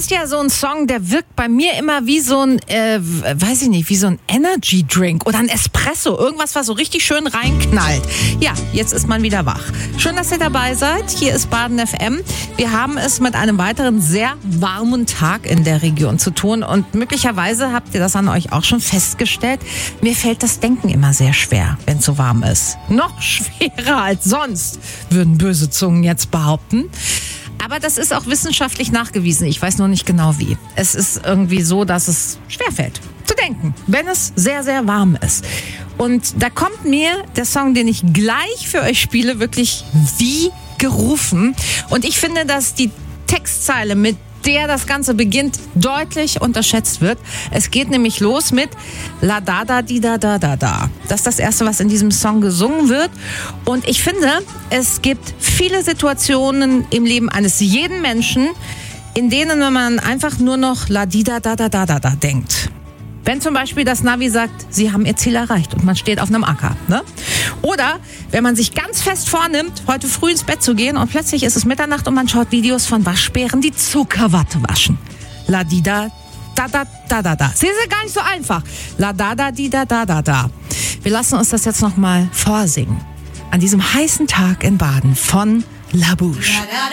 ist ja so ein Song, der wirkt bei mir immer wie so ein, wie so ein Energy Drink oder ein Espresso. Irgendwas, was so richtig schön reinknallt. Ja, jetzt ist man wieder wach. Schön, dass ihr dabei seid. Hier ist Baden FM. Wir haben es mit einem weiteren sehr warmen Tag in der Region zu tun. Und möglicherweise habt ihr das an euch auch schon festgestellt. Mir fällt das Denken immer sehr schwer, wenn es so warm ist. Noch schwerer als sonst, würden böse Zungen jetzt behaupten. Aber das ist auch wissenschaftlich nachgewiesen. Ich weiß noch nicht genau wie. Es ist irgendwie so, dass es schwerfällt zu denken, wenn es sehr, sehr warm ist. Und da kommt mir der Song, den ich gleich für euch spiele, wirklich wie gerufen. Und ich finde, dass die Textzeile, mit der das Ganze beginnt, deutlich unterschätzt wird. Es geht nämlich los mit La da da di da da da da. Das ist das Erste, was in diesem Song gesungen wird. Und ich finde, es gibt viele Situationen im Leben eines jeden Menschen, in denen man einfach nur noch La di da da da da da da denkt. Wenn zum Beispiel das Navi sagt, Sie haben Ihr Ziel erreicht und man steht auf einem Acker. Ne? Oder wenn man sich ganz fest vornimmt, heute früh ins Bett zu gehen und plötzlich ist es Mitternacht und man schaut Videos von Waschbären, die Zuckerwatte waschen. La di da da da da da da. Sie ist ja gar nicht so einfach. La da da di da da da da. Wir lassen uns das jetzt nochmal vorsingen. An diesem heißen Tag in Baden von La Bouche.